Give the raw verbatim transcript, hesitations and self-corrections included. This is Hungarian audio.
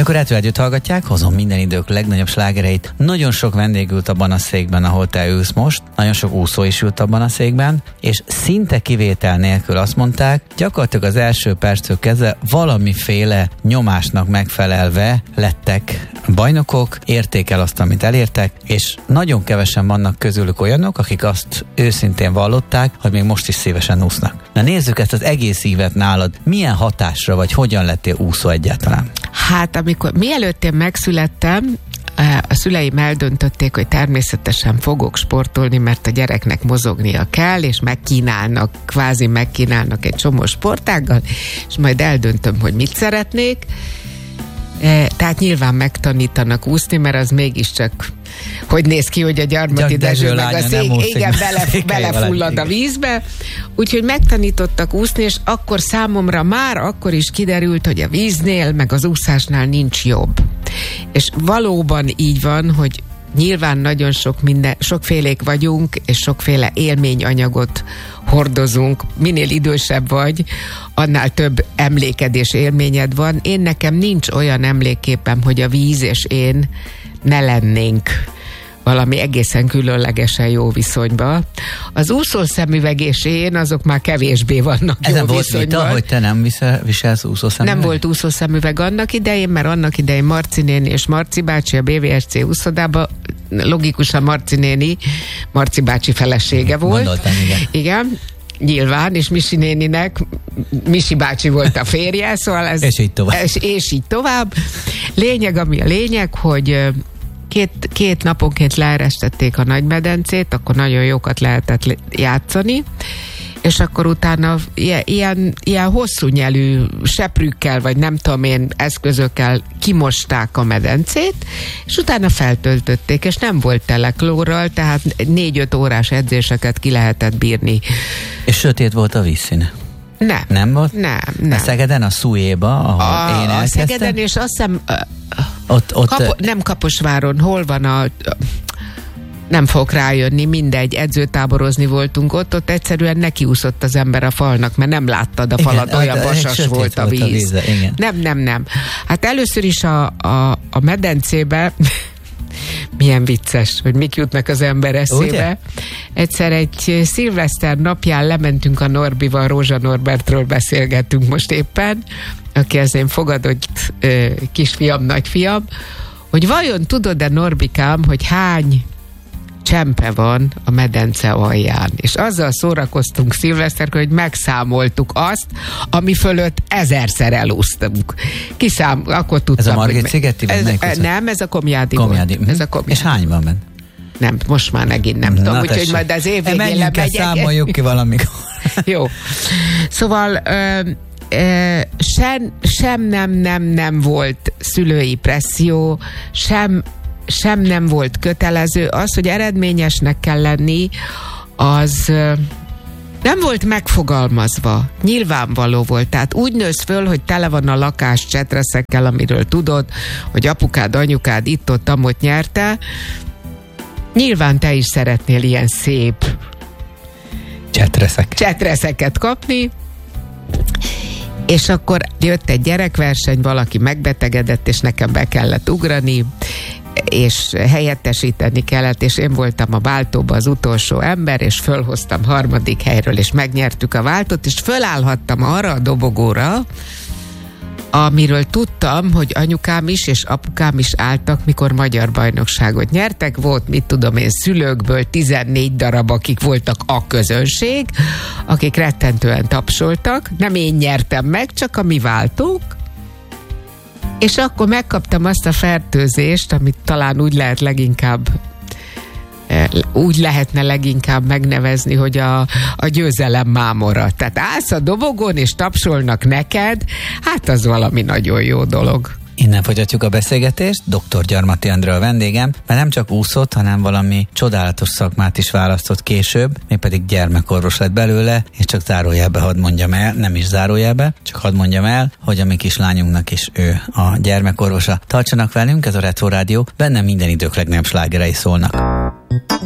Önök a Retro-Rádiót hallgatják, hozom minden idők legnagyobb slágereit. Nagyon sok vendég ült abban a székben, ahol te ülsz most, nagyon sok úszó is ült abban a székben, és szinte kivétel nélkül azt mondták, gyakorlatilag az első perctől kezdve valamiféle nyomásnak megfelelve lettek bajnokok, érték el azt, amit elértek, és nagyon kevesen vannak közülük olyanok, akik azt őszintén vallották, hogy még most is szívesen úsznak. Na nézzük ezt az egész évet nálad. Milyen hatásra, vagy hogyan lettél úszó egyáltalán? Hát amikor mielőtt én megszülettem, a szüleim eldöntötték, hogy természetesen fogok sportolni, mert a gyereknek mozognia kell, és megkínálnak, kvázi megkínálnak egy csomó sportággal, és majd eldöntöm, hogy mit szeretnék. Tehát nyilván megtanítanak úszni, mert az mégiscsak hogy néz ki, hogy a Gyarmati Dezső meg a szék, igen, bele, belefullad a vízbe. Úgyhogy megtanítottak úszni, és akkor számomra már akkor is kiderült, hogy a víznél, meg az úszásnál nincs jobb. És valóban így van, hogy nyilván nagyon sok minden, sokfélék vagyunk, és sokféle élményanyagot hordozunk. Minél idősebb vagy, annál több emléked és élményed van. Én nekem nincs olyan emlékképem, hogy a víz és én ne lennénk valami egészen különlegesen jó viszonyban. Az úszószemüveg és én, azok már kevésbé vannak Ezen jó volt viszonyban. Vita, hogy te nem visel, viselsz úszószemüveg? Nem volt úszószemüveg annak idején, mert annak idején Marci néni és Marci bácsi a bé vé es cé úszodában, logikusan Marci néni, Marci bácsi felesége volt. Gondoltam, igen. Igen. Nyilván, és Misi néninek Misi bácsi volt a férje, szóval ez... és így tovább. És, és így tovább. Lényeg, ami a lényeg, hogy két, két naponként leerestették a Nagymedencét, akkor nagyon jókat lehetett játszani, és akkor utána ilyen, ilyen, ilyen hosszú nyelű seprűkkel, vagy nem tudom én, eszközökkel kimosták a medencét, és utána feltöltötték, és nem volt teleklórral, tehát négy-öt órás edzéseket ki lehetett bírni. És sötét volt a vízszíne? Nem. Nem volt? Nem, nem. A Szegeden, a Szújéba, ahol a, én elkezdtem? A Szegeden, és azt hiszem ott, ott, Kapo, nem Kaposváron, hol van a... Nem fogok rájönni, mindegy, edzőtáborozni voltunk ott, ott egyszerűen nekiúszott az ember a falnak, mert nem láttad a falat, igen, olyan vasas volt a víz. Volt a víze, igen. Nem, nem, nem. Hát először is a, a, a medencébe, milyen vicces, hogy mik jutnak az ember eszébe. Ugye? Egyszer egy szilveszter napján lementünk a Norbival, Rózsa Norbertről beszélgettünk most éppen, aki az én fogadott ö, kisfiam, nagyfiam, hogy vajon tudod-e, Norbikám, hogy hány csempe van a medence alján. És azzal szórakoztunk szilveszterkor, hogy megszámoltuk azt, ami fölött ezerszer elúsztunk. Kiszám, akkor tudtam. Ez a Margit szigeti? Ez, nem, ez a Komjádi, Komjádi. volt. Ez a Komjádi. És hány van benne? Nem, most már megint nem tudom, úgyhogy majd az év végén lemegyek. Menjünk, számoljuk ki valamikor. Jó. Szóval ö, ö, sem, sem nem, nem, nem volt szülői presszió, sem sem nem volt kötelező. Az, hogy eredményesnek kell lenni, az nem volt megfogalmazva. Nyilvánvaló volt. Tehát úgy nősz föl, hogy tele van a lakás csetreszekkel, amiről tudod, hogy apukád, anyukád itt-ott, amott nyerte. Nyilván te is szeretnél ilyen szép csetreszek. csetreszeket kapni. És akkor jött egy gyerekverseny, valaki megbetegedett, és nekem be kellett ugrani, és helyettesíteni kellett, és én voltam a váltóban az utolsó ember, és fölhoztam harmadik helyről, és megnyertük a váltót, és fölállhattam arra a dobogóra, amiről tudtam, hogy anyukám is és apukám is álltak, mikor magyar bajnokságot nyertek. Volt, mit tudom én, szülőkből tizennégy darab, akik voltak a közönség, akik rettentően tapsoltak. Nem én nyertem meg, csak a mi váltók. És akkor megkaptam azt a fertőzést, amit talán úgy lehet leginkább úgy lehetne leginkább megnevezni, hogy a, a győzelem mámora. Tehát állsz a dobogón, és tapsolnak neked, hát az valami nagyon jó dolog. Innen folytatjuk a beszélgetést. doktor Gyarmati Andrea a vendégem, mert nem csak úszott, hanem valami csodálatos szakmát is választott később, mégpedig gyermekorvos lett belőle, és csak zárójelbe hadd mondjam el, nem is zárójelbe, csak hadd mondjam el, hogy a mi kislányunknak is ő a gyermekorvosa. Tartsanak velünk, ez a Retro Rádió, benne minden idők legnagyobb slágerei szólnak.